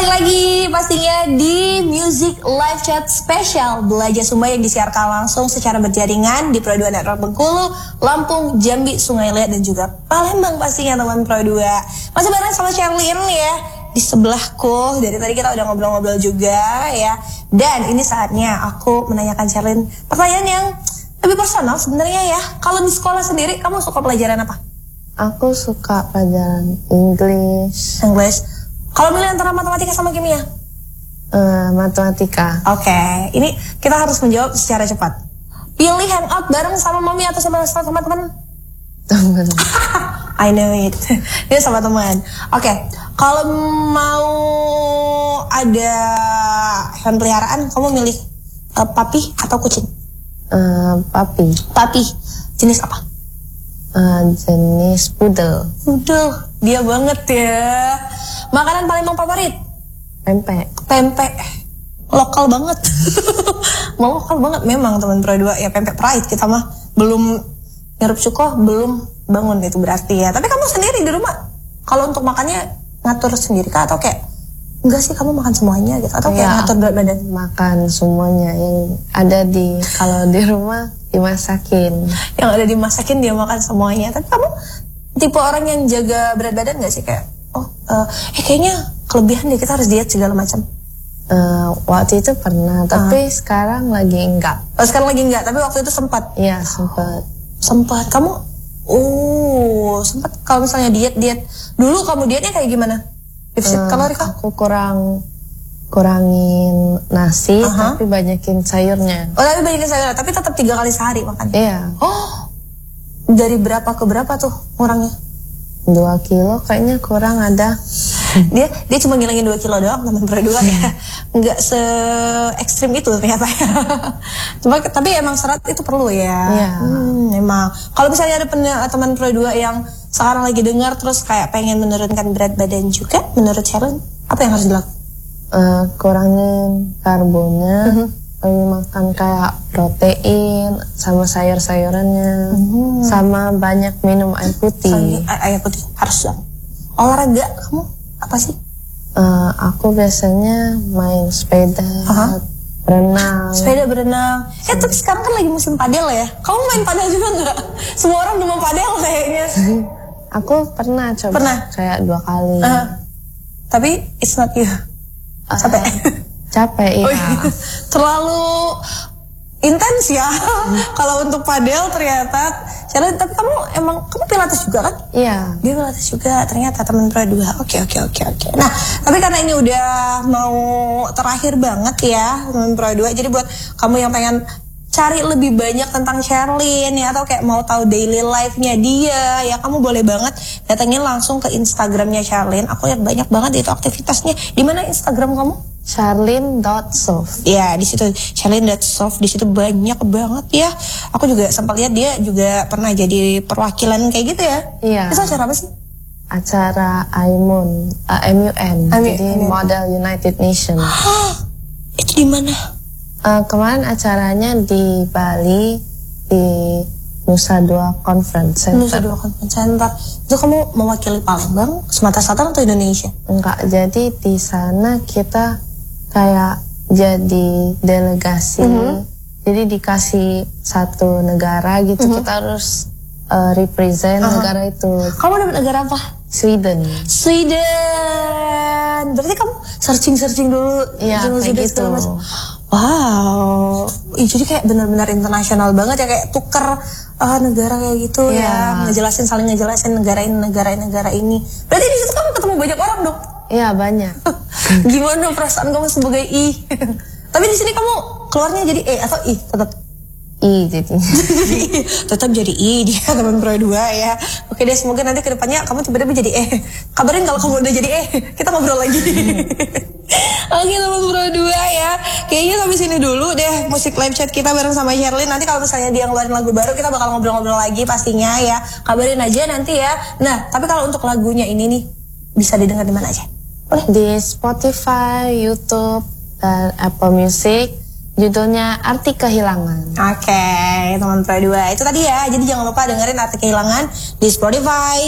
Balik lagi pastinya di Music Live Chat Special Belajar Sumba yang disiarkan langsung secara berjaringan di Pro 2 Network Bengkulu, Lampung, Jambi, Sungai Liat, dan juga Palembang pastinya teman Pro 2. Masih bareng sama Sherlyn ya di sebelahku. Dari tadi kita udah ngobrol-ngobrol juga ya. Dan ini saatnya aku menanyakan Sherlyn pertanyaan yang lebih personal sebenarnya ya. Kalau di sekolah sendiri kamu suka pelajaran apa? Aku suka pelajaran English. Kalau milih antara matematika sama kimia? Matematika. Oke, ini kita harus menjawab secara cepat. Pilih hangout bareng sama mami atau sama teman? Teman. I know it. Dia sama teman. Oke, kalau mau ada hewan peliharaan, kamu milih papi atau kucing? Papi. Papi. Jenis apa? Jenis poodle. Poodle. Dia banget ya. Makanan Palembang favorit? Pempek. Pempek. Lokal banget. Mau lokal banget memang teman Pro 2 ya, pempek pride kita mah belum nyerup cukoh, belum bangun itu berarti ya. Tapi kamu sendiri di rumah kalau untuk makannya ngatur sendiri kah atau kayak enggak sih kamu makan semuanya gitu atau kayak ngatur berat badan? Makan semuanya yang ada kalau di rumah dimasakin. Yang ada dimasakin dia makan semuanya. Tapi kamu tipe orang yang jaga berat badan nggak sih kayak kayaknya kelebihan deh kita harus diet segala macam? Waktu itu pernah, tapi sekarang lagi enggak. Sekarang lagi enggak, tapi waktu itu sempat. Iya, sempat. Sempat. Kamu sempat kalau misalnya diet. Dulu kamu dietnya kayak gimana? Defisit kalori kah? Aku kurangin nasi, tapi banyakin sayurnya. Oh, tapi banyakin sayurnya, tapi tetap 3 kali sehari makan? Iya. Oh, dari berapa ke berapa tuh kurangnya? 2 kilo kayaknya kurang ada. Dia cuma ngilangin 2 kilo doang teman Pro 2 ya. Nggak se ekstrim itu ternyata ya. Tapi emang serat itu perlu ya. Iya. Emang. Kalau misalnya ada teman Pro 2 yang sekarang lagi dengar terus kayak pengen menurunkan berat badan juga, menurut Sherlyn apa yang harus dilakukan? Kurangin karbonnya, lebih makan kayak protein sama sayur-sayurannya, sama banyak minum air putih. Air putih harus dong. Olahraga kamu apa sih? Aku biasanya main sepeda, berenang. Tapi sekarang kan lagi musim padel ya. Kamu main padel juga nggak? Semua orang udah mau padel kayaknya. Aku pernah coba. Kayak 2 kali. Tapi it's not you. Capek ya. Terlalu intens ya. Kalau untuk padel ternyata. Tapi kamu pilates juga kan? Iya. Dia pilates juga ternyata teman Pro 2. Oke. Nah, tapi karena ini udah mau terakhir banget ya teman Pro 2. Jadi buat kamu yang pengen cari lebih banyak tentang Sherlyn ya, atau kayak mau tahu daily life-nya dia ya, kamu boleh banget datengin langsung ke Instagramnya Sherlyn. Aku lihat banyak banget itu aktivitasnya. Di mana Instagram kamu? Sherlyn.soft. Ya, di situ Sherlyn.soft, di situ banyak banget ya. Aku juga sempat lihat dia juga pernah jadi perwakilan kayak gitu ya. Iya. Itu acara apa sih? Acara MUN. Jadi Model United Nations. Itu di mana? Kemarin acaranya di Bali di Nusa Dua Conference Center. Nusa Dua Conference Center. Itu kamu mewakili Palembang, Sumatera Selatan atau Indonesia? Enggak, jadi di sana kita kayak jadi delegasi. Jadi dikasih satu negara gitu, kita harus represent negara itu. Kamu dapat negara apa? Sweden. Berarti kamu searching dulu. Iya, kayak gitu. Wow, jadi kayak benar-benar internasional banget ya, kayak tuker negara kayak gitu ya, saling ngejelasin negara ini. Berarti di situ kamu ketemu banyak orang dong? Iya, banyak. Gimana perasaan kamu sebagai I? Tapi di sini kamu keluarnya jadi E atau I tetap? I jadinya. Tetap jadi I dia teman Pro 2 ya. Oke deh, semoga nanti kedepannya kamu tiba-tiba jadi E. Kabarin kalau kamu udah jadi E, kita ngobrol lagi. Oke teman Pro 2 ya. Kayaknya sampai sini dulu deh musik live chat kita bareng sama Sherlyn. Nanti kalau misalnya dia ngeluarin lagu baru, kita bakal ngobrol-ngobrol lagi pastinya ya. Kabarin aja nanti ya. Nah, tapi kalau untuk lagunya ini nih bisa didengar di mana aja? Di Spotify, YouTube, dan Apple Music. Judulnya Arti Kehilangan. Oke, teman Pro 2. Itu tadi ya. Jadi jangan lupa dengerin Arti Kehilangan di Spotify,